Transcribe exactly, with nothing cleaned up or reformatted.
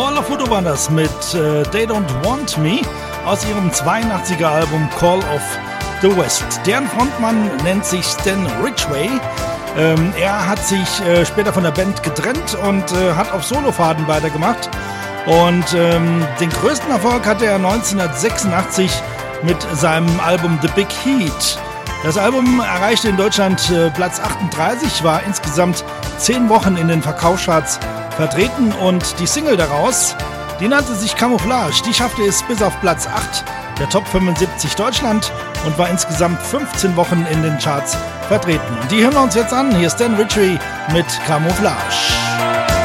Wall of Voodoo war das mit äh, They Don't Want Me aus ihrem zweiundachtziger Album Call of the West. Deren Frontmann nennt sich Stan Ridgway. Ähm, er hat sich äh, später von der Band getrennt und äh, hat auf Solofaden weitergemacht. Und ähm, den größten Erfolg hatte er neunzehnhundertsechsundachtzig mit seinem Album The Big Heat. Das Album erreichte in Deutschland äh, Platz achtunddreißig, war insgesamt zehn Wochen in den Verkaufscharts vertreten und die Single daraus, die nannte sich Camouflage. Die schaffte es bis auf Platz acht der Top fünfundsiebzig Deutschland und war insgesamt fünfzehn Wochen in den Charts vertreten. Und die hören wir uns jetzt an. Hier ist Stan Ridgway mit Camouflage.